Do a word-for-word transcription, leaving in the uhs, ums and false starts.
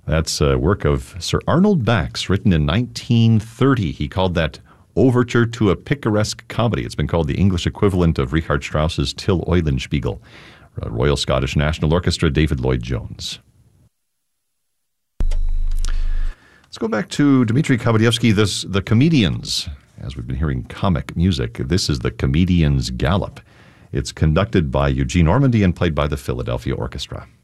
That's a work of Sir Arnold Bax, written in nineteen thirty. He called that Overture to a Picaresque Comedy. It's been called the English equivalent of Richard Strauss's Till Eulenspiegel. Royal Scottish National Orchestra, David Lloyd-Jones. Let's go back to Dmitri Kabadyevsky, this, the Comedians. As we've been hearing comic music, this is the Comedians' Gallop. It's conducted by Eugene Ormandy and played by the Philadelphia Orchestra.